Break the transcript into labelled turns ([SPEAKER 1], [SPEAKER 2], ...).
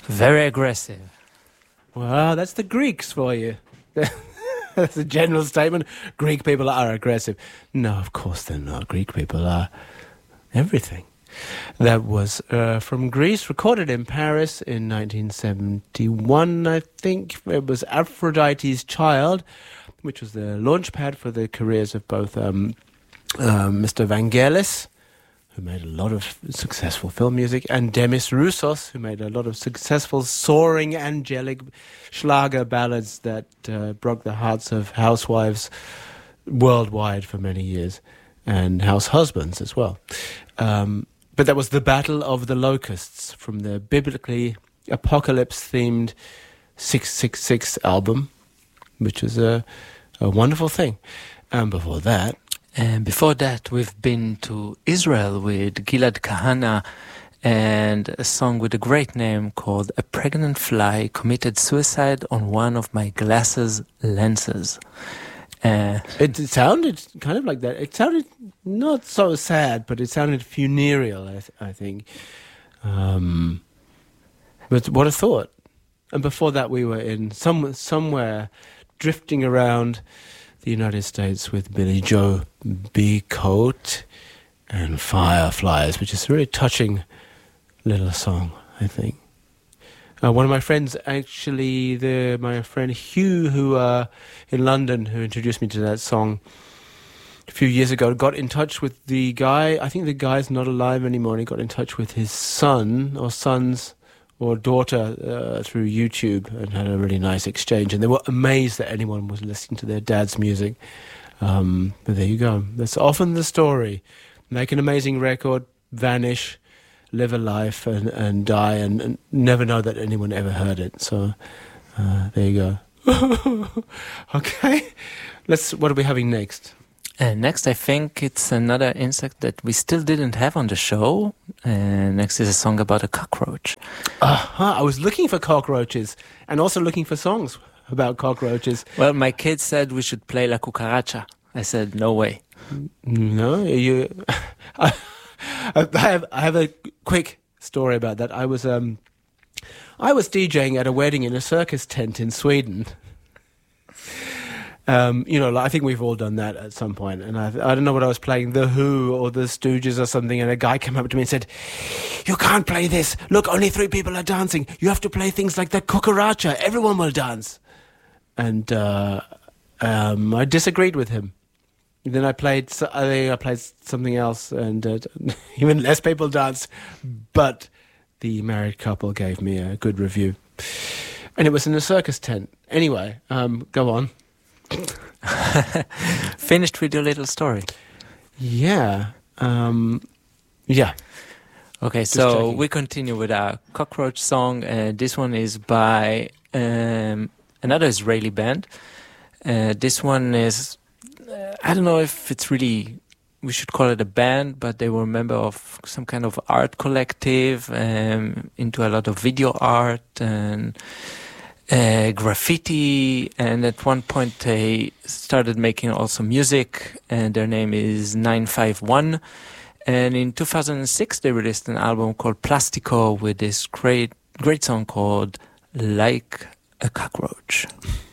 [SPEAKER 1] Very aggressive.
[SPEAKER 2] Well, that's the Greeks for you. That's a general statement. Greek people are aggressive. No, of course they're not. Greek people are everything. That was from Greece, recorded in Paris in 1971, I think. It was Aphrodite's Child, which was the launchpad for the careers of both Mr. Vangelis, who made a lot of successful film music, and Demis Roussos, who made a lot of successful, soaring, angelic Schlager ballads that broke the hearts of housewives worldwide for many years, and house husbands as well. But that was the Battle of the Locusts from the biblically apocalypse-themed 666 album, which was a wonderful thing. And before that...
[SPEAKER 1] And before that, we've been to Israel with Gilad Kahana and a song with a great name called A Pregnant Fly Committed Suicide on One of My Glasses Lenses.
[SPEAKER 2] It sounded kind of like that. It sounded not so sad, but it sounded funereal, I think. But what a thought. And before that, we were in somewhere drifting around the United States with Billy Joe Becote and Fireflies, which is a really touching little song, I think. One of my friends, actually, my friend Hugh, who in London, who introduced me to that song a few years ago, got in touch with the guy. I think the guy's not alive anymore, and he got in touch with his son or sons or daughter through YouTube and had a really nice exchange. And they were amazed that anyone was listening to their dad's music. But there you go. That's often the story. Make an amazing record, vanish, live a life and die and never know that anyone ever heard it. So there you go. Okay. What are we having next?
[SPEAKER 1] Next, I think it's another insect that we still didn't have on the show. Next is a song about a cockroach.
[SPEAKER 2] I was looking for cockroaches and also looking for songs about cockroaches.
[SPEAKER 1] Well, my kids said we should play La Cucaracha. I said, no way.
[SPEAKER 2] No, I have a quick story about that. I was DJing at a wedding in a circus tent in Sweden. I think we've all done that at some point. And I don't know what I was playing, The Who or The Stooges or something. And a guy came up to me and said, "You can't play this. Look, only 3 people are dancing. You have to play things like the Cucaracha. Everyone will dance." And I disagreed with him. Then I played something else, and even less people danced. But the married couple gave me a good review. And it was in a circus tent. Anyway, go on.
[SPEAKER 1] Finished with your little story.
[SPEAKER 2] Yeah. Yeah.
[SPEAKER 1] Okay, so we continue with our cockroach song. This one is by another Israeli band. This one is, I don't know if it's really, we should call it a band, but they were a member of some kind of art collective, into a lot of video art and graffiti, and at one point they started making also music, and their name is 951, and in 2006 they released an album called Plastico with this great song called Like a Cockroach.